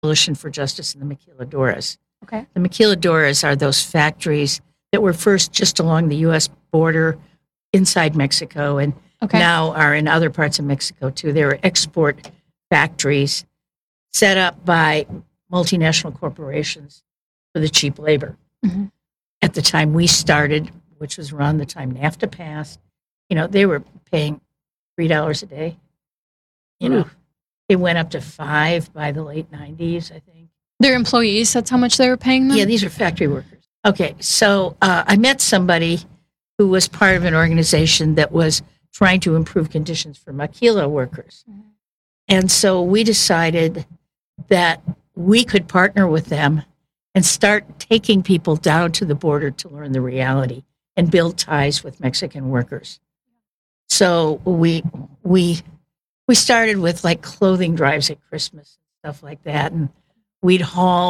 Coalition for Justice and the Maquiladoras. Okay. The maquiladoras are those factories that were first just along the U.S. border inside Mexico and now are in other parts of Mexico too. They were export factories set up by multinational corporations for the cheap labor. Mm-hmm. At the time we started, which was around the time NAFTA passed, they were paying $3 a day. It went up to $5 by the late 90s, I think. Their employees, that's how much they were paying them? Yeah, these are factory workers. Okay, so I met somebody who was part of an organization that was trying to improve conditions for maquila workers. Mm-hmm. And so we decided that we could partner with them and start taking people down to the border to learn the reality and build ties with Mexican workers. So we started with like clothing drives at Christmas and stuff like that, and we'd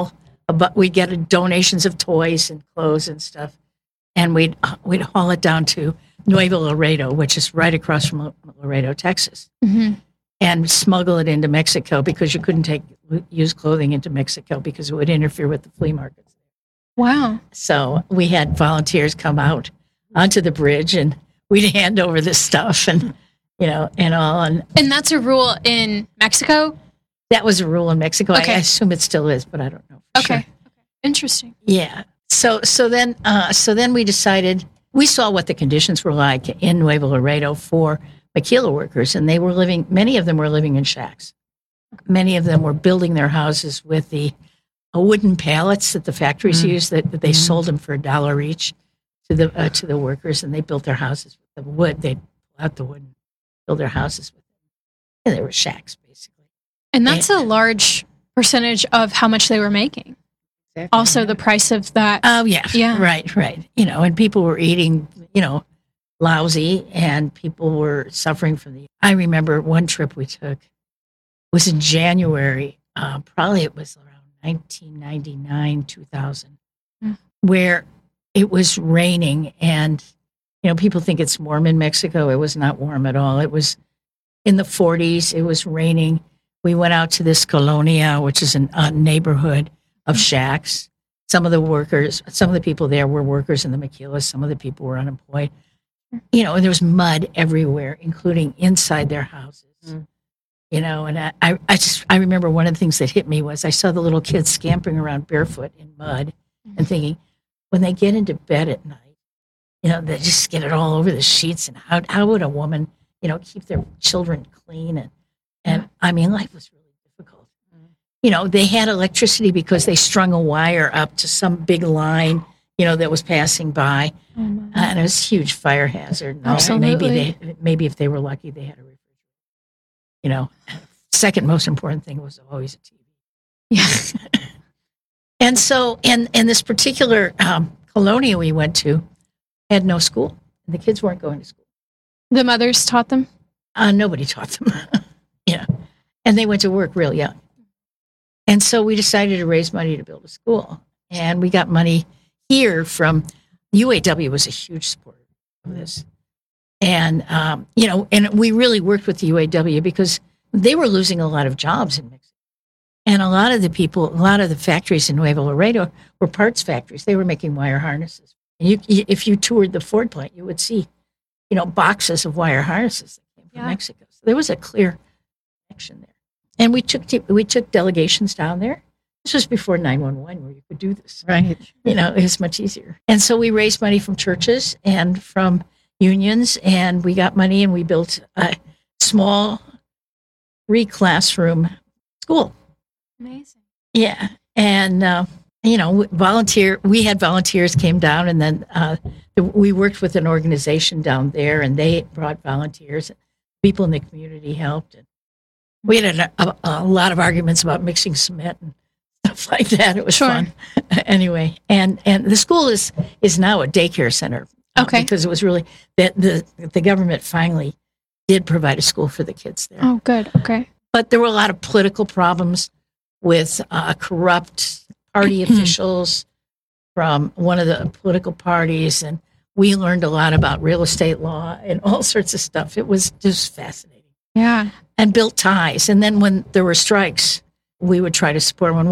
get donations of toys and clothes and stuff, and we'd haul it down to Nuevo Laredo, which is right across from Laredo, Texas, mm-hmm. and smuggle it into Mexico because you couldn't take used clothing into Mexico because it would interfere with the flea markets. Wow! So we had volunteers come out onto the bridge, and we'd hand over this stuff, and and all. And that's a rule in Mexico? That was a rule in Mexico. Okay. I assume it still is, but I don't know. Okay. Sure. Interesting. Yeah. So then we decided, we saw what the conditions were like in Nuevo Laredo for maquila workers, and many of them were living in shacks. Many of them were building their houses with the wooden pallets that the factories used, that they sold them for $1 each to the workers, and they built their houses with the wood. They'd pull out the wood and build their houses with it. And they were shacks, basically. And that's a large percentage of how much they were making. Exactly. Also, the price of that. Oh, yeah. Right. And people were eating, lousy, and people were suffering from I remember one trip we took was in January, probably it was around 1999, 2000, where it was raining, and, people think it's warm in Mexico. It was not warm at all. It was in the 40s. It was raining. We went out to this colonia, which is a neighborhood of shacks. Some of the people there were workers in the maquilas. Some of the people were unemployed. And there was mud everywhere, including inside their houses. And I remember one of the things that hit me was I saw the little kids scampering around barefoot in mud and thinking, when they get into bed at night, they just get it all over the sheets. And how would a woman, keep their children clean? And I mean, life was really difficult. They had electricity because they strung a wire up to some big line, that was passing by. And it was a huge fire hazard. Absolutely. Maybe if they were lucky, they had a refrigerator. Second most important thing was always a TV. Yeah. And so, and this particular colonia we went to had no school. The kids weren't going to school. The mothers taught them? Nobody taught them. And they went to work real young. And so we decided to raise money to build a school. And we got money here from UAW was a huge supporter of this. And, and we really worked with the UAW because they were losing a lot of jobs in Mexico. And a lot of the factories in Nuevo Laredo were parts factories. They were making wire harnesses. And if you toured the Ford plant, you would see, boxes of wire harnesses that came from Mexico. So there was a clear connection there. And we took delegations down there. This was before 911 where you could do this. Right. It was much easier. And so we raised money from churches and from unions, and we got money, and we built a small 3-classroom school. Amazing. Yeah. And, we had volunteers came down, and then we worked with an organization down there, and they brought volunteers. People in the community helped. And we had a lot of arguments about mixing cement and stuff like that. It was fun. Anyway, and the school is now a daycare center. Okay. Because it was really that the government finally did provide a school for the kids there. Oh, good. Okay. But there were a lot of political problems with corrupt party officials from one of the political parties, and we learned a lot about real estate law and all sorts of stuff. It was just fascinating. Yeah. And built ties. And then when there were strikes, we would try to support one.